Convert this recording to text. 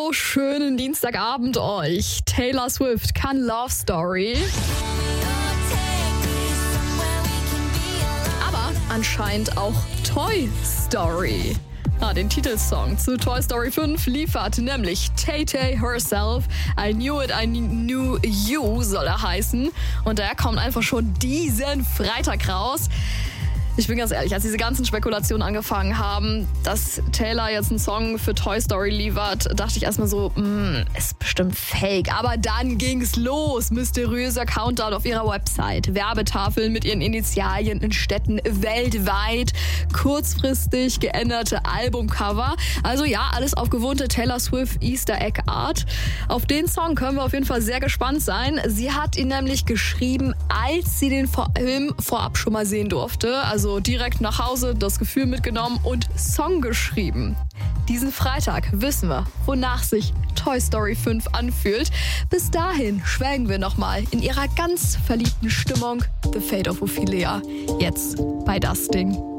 schönen Dienstagabend euch. Taylor Swift kann Love Story. Aber anscheinend auch Toy Story. Den Titelsong zu Toy Story 5 liefert nämlich Tay-Tay herself. I Knew It, I Knew You soll er heißen. Und der kommt einfach schon diesen Freitag raus. Ich bin ganz ehrlich, als diese ganzen Spekulationen angefangen haben, dass Taylor jetzt einen Song für Toy Story liefert, dachte ich erstmal so, ist bestimmt fake. Aber dann ging's los. Mysteriöser Countdown auf ihrer Website. Werbetafeln mit ihren Initialien in Städten weltweit. Kurzfristig geänderte Albumcover. Also ja, alles auf gewohnte Taylor Swift Easter Egg Art. Auf den Song können wir auf jeden Fall sehr gespannt sein. Sie hat ihn nämlich geschrieben, als sie den Film vorab schon mal sehen durfte. Also direkt nach Hause das Gefühl mitgenommen und Song geschrieben. Diesen Freitag wissen wir, wonach sich Toy Story 5 anfühlt. Bis dahin schwelgen wir nochmal in ihrer ganz verliebten Stimmung. The Fate of Ophelia. Jetzt bei Das Ding.